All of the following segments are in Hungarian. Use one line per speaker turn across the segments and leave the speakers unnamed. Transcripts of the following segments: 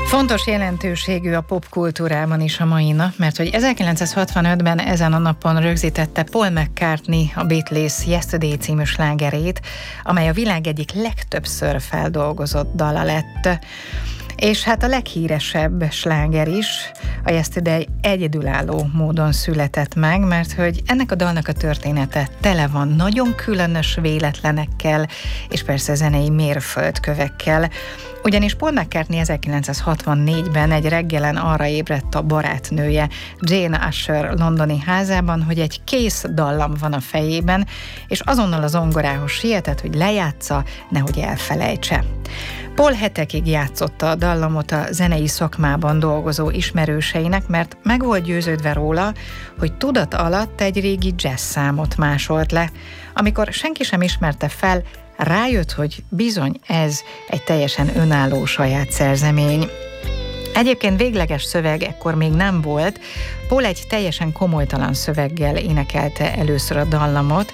Fontos jelentőségű a popkultúrában is a mai nap, mert hogy 1965-ben ezen a napon rögzítette Paul McCartney a Beatles Yesterday című slágerét, amely a világ egyik legtöbbször feldolgozott dala lett. És hát a leghíresebb sláger is, a Yesterday egyedülálló módon született meg, mert hogy ennek a dalnak a története tele van nagyon különös véletlenekkel, és persze zenei mérföldkövekkel. Ugyanis Paul McCartney 1964-ben egy reggelen arra ébredt a barátnője Jane Asher londoni házában, hogy egy kész dallam van a fejében, és azonnal az zongorához sietett, hogy lejátsza, nehogy elfelejtse. Paul hetekig játszotta a dallamot a zenei szakmában dolgozó ismerőseinek, mert meg volt győződve róla, hogy tudat alatt egy régi jazz számot másolt le. Amikor senki sem ismerte fel, rájött, hogy bizony ez egy teljesen önálló saját szerzemény. Egyébként végleges szöveg ekkor még nem volt, Paul egy teljesen komolytalan szöveggel énekelte először a dallamot,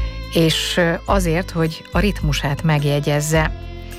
és azért, hogy a ritmusát megjegyezze.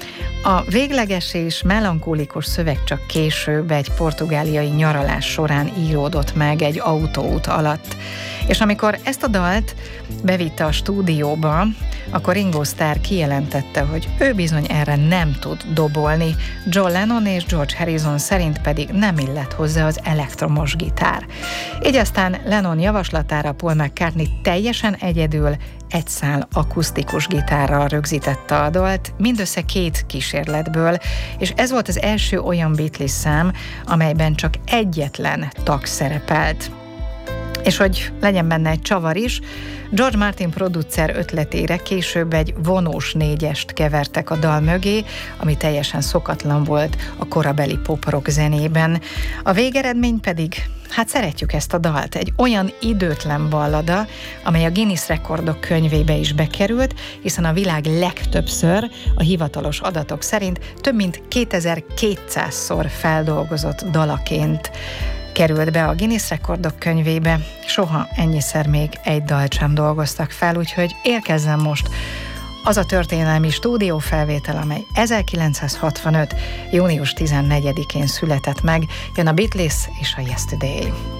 A végleges és melankólikus szöveg csak később egy portugáliai nyaralás során íródott meg egy autóút alatt. És amikor ezt a dalt bevitte a stúdióba, akkor Ringo Starr kijelentette, hogy ő bizony erre nem tud dobolni, John Lennon és George Harrison szerint pedig nem illett hozzá az elektromos gitár. Így aztán Lennon javaslatára Paul McCartney teljesen egyedül egy szál akusztikus gitárral rögzítette a dalt, mindössze 2 kísérletből, és ez volt az első olyan Beatles szám, amelyben csak egyetlen tag szerepelt. És hogy legyen benne egy csavar is, George Martin producer ötletére később egy vonós 4-est kevertek a dal mögé, ami teljesen szokatlan volt a korabeli pop-rock zenében. A végeredmény pedig, hát szeretjük ezt a dalt, egy olyan időtlen ballada, amely a Guinness rekordok könyvébe is bekerült, hiszen a világ legtöbbször, a hivatalos adatok szerint több mint 2200-szor feldolgozott dalaként került be a Guinness rekordok könyvébe, soha ennyiszer még egy dalt sem dolgoztak fel, úgyhogy érkezzen most az a történelmi stúdiófelvétel, amely 1965. június 14-én született meg, jön a Beatles és a Yesterday.